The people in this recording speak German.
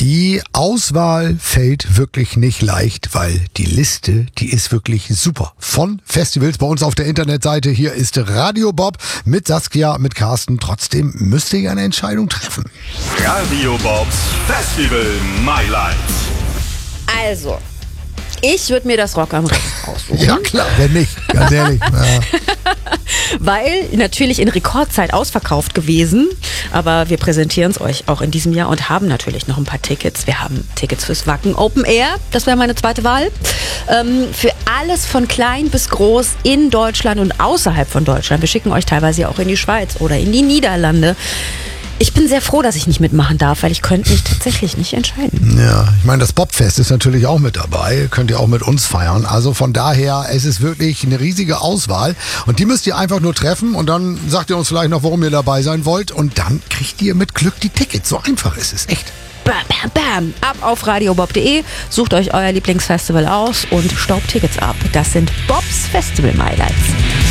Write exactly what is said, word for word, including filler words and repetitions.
Die Auswahl fällt wirklich nicht leicht, weil die Liste, die ist wirklich super. Von Festivals bei uns auf der Internetseite. Hier ist Radio Bob mit Saskia, mit Carsten. Trotzdem müsst ihr ja eine Entscheidung treffen. Radio Bobs Festival Highlights. Also, ich würde mir das Rock am Ring aussuchen. Ja klar, wenn nicht, ganz ehrlich. Ja. Weil natürlich in Rekordzeit ausverkauft gewesen. Aber wir präsentieren es euch auch in diesem Jahr und haben natürlich noch ein paar Tickets. Wir haben Tickets fürs Wacken Open Air, das wäre meine zweite Wahl. Ähm, für alles von klein bis groß in Deutschland und außerhalb von Deutschland. Wir schicken euch teilweise auch in die Schweiz oder in die Niederlande. Ich bin sehr froh, dass ich nicht mitmachen darf, weil ich könnte mich tatsächlich nicht entscheiden. Ja, ich meine, das Bobfest ist natürlich auch mit dabei. Könnt ihr auch mit uns feiern. Also von daher, es ist wirklich eine riesige Auswahl. Und die müsst ihr einfach nur treffen und dann sagt ihr uns vielleicht noch, warum ihr dabei sein wollt. Und dann kriegt ihr mit Glück die Tickets. So einfach ist es, echt. Bam, bam, bam. Ab auf radiobob punkt de, sucht euch euer Lieblingsfestival aus und staubt Tickets ab. Das sind Bobs Festival Highlights.